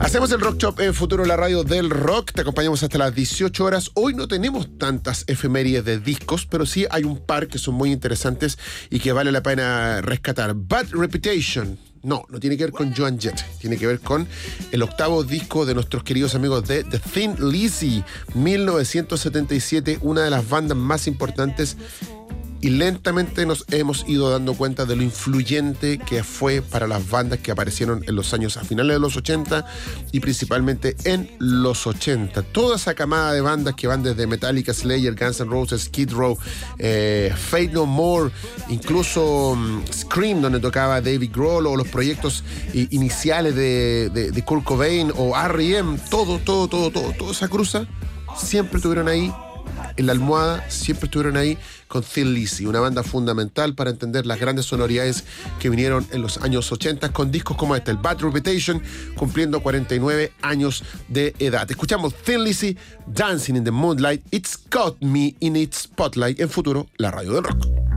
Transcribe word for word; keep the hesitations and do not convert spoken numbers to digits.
Hacemos el Rock Shop en Futuro, la radio del rock. Te acompañamos hasta las dieciocho horas. Hoy no tenemos tantas efemérides de discos, pero sí hay un par que son muy interesantes y que vale la pena rescatar. Bad Reputation. No, no tiene que ver con Joan Jett. Tiene que ver con el octavo disco de nuestros queridos amigos de The Thin Lizzy, mil novecientos setenta y siete, una de las bandas más importantes. Y lentamente nos hemos ido dando cuenta de lo influyente que fue para las bandas que aparecieron en los años a finales de los ochenta y principalmente en los ochenta. Toda esa camada de bandas que van desde Metallica, Slayer, Guns N' Roses, Skid Row, eh, Fate No More, incluso um, Scream, donde tocaba David Grohl, o los proyectos i- iniciales de, de, de Kurt Cobain o R E M, todo, todo, todo, todo, toda esa cruza siempre estuvieron ahí en la almohada, siempre estuvieron ahí con Thin Lizzy, una banda fundamental para entender las grandes sonoridades que vinieron en los años ochenta con discos como este, el Bad Reputation, cumpliendo cuarenta y nueve años de edad. Escuchamos Thin Lizzy, Dancing in the Moonlight, It's Got Me in Its Spotlight, en Futuro, la radio del rock.